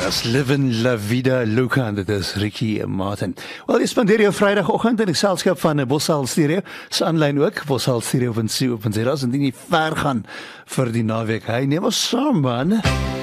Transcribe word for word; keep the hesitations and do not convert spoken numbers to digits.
That's Livin' La Vida Loca, en dit is Ricky en Martin. Wel, jy spandeer jou Vrydagoggend in die selskap van Boshal Stereo, se aanlyn ook, boshal stereo punt co punt za, as indien jy ver gaan vir die naweek. Hy neem ons saam, man.